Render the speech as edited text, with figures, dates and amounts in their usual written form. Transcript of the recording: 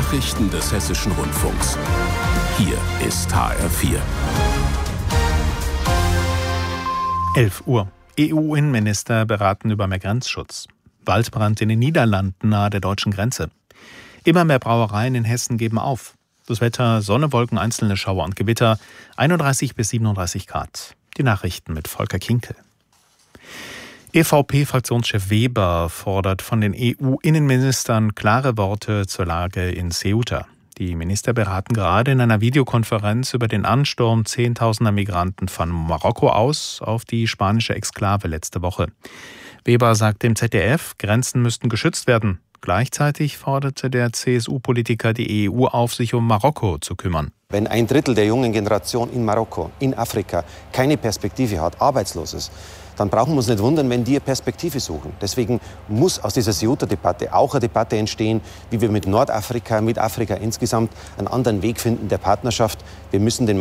Nachrichten des Hessischen Rundfunks. Hier ist HR4. 11 Uhr. EU-Innenminister beraten über mehr Grenzschutz. Waldbrand in den Niederlanden nahe der deutschen Grenze. Immer mehr Brauereien in Hessen geben auf. Das Wetter: Sonne, Wolken, einzelne Schauer und Gewitter. 31 bis 37 Grad. Die Nachrichten mit Volker Kinkel. EVP-Fraktionschef Weber fordert von den EU-Innenministern klare Worte zur Lage in Ceuta. Die Minister beraten gerade in einer Videokonferenz über den Ansturm Zehntausender Migranten von Marokko aus auf die spanische Exklave letzte Woche. Weber sagt dem ZDF, Grenzen müssten geschützt werden. Gleichzeitig forderte der CSU-Politiker die EU auf, sich um Marokko zu kümmern. Wenn ein Drittel der jungen Generation in Marokko, in Afrika, keine Perspektive hat, arbeitslos ist, dann brauchen wir uns nicht wundern, wenn die eine Perspektive suchen. Deswegen muss aus dieser Ceuta-Debatte auch eine Debatte entstehen, wie wir mit Nordafrika, mit Afrika insgesamt einen anderen Weg finden der Partnerschaft. Wir müssen den